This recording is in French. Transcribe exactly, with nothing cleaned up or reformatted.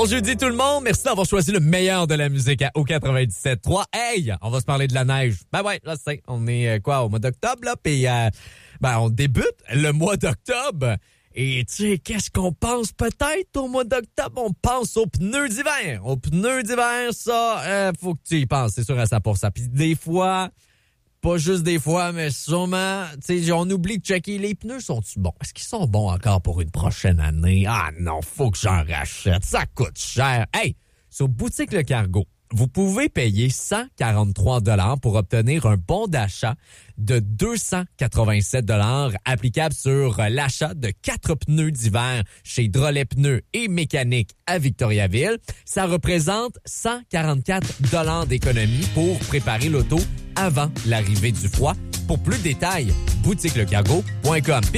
Bon jeudi tout le monde, merci d'avoir choisi le meilleur de la musique à O quatre-vingt-dix-sept trois. Hey, on va se parler de la neige. Ben ouais, là c'est, on est euh, quoi au mois d'octobre là, puis euh, ben on débute le mois d'octobre. Et tu sais, qu'est-ce qu'on pense peut-être au mois d'octobre? On pense aux pneus d'hiver. Aux pneus d'hiver, ça, euh, faut que tu y penses, c'est sûr à cent pour cent. Puis des fois, pas juste des fois, mais sûrement, tu sais, on oublie de checker les pneus, sont-ils bons? Est-ce qu'ils sont bons encore pour une prochaine année? Ah non, faut que j'en rachète, ça coûte cher. Hey, sur Boutique Le Cargo, vous pouvez payer cent quarante-trois dollars pour obtenir un bon d'achat de deux cent quatre-vingt-sept dollars applicable sur l'achat de quatre pneus d'hiver chez Drolet Pneus et Mécanique à Victoriaville. Ça représente cent quarante-quatre dollars d'économie pour préparer l'auto avant l'arrivée du froid. Pour plus de détails, boutique le cargo point com.